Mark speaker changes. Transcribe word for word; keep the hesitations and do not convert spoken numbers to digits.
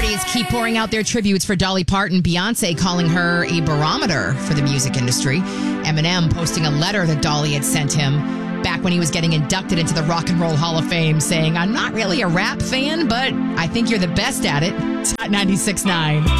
Speaker 1: Celebrities keep pouring out their tributes for Dolly Parton. Beyonce calling her a barometer for the music industry. Eminem posting a letter that Dolly had sent him back when he was getting inducted into the Rock and Roll Hall of Fame, saying, "I'm not really a rap fan, but I think you're the best at it." It's Hot ninety-six point nine.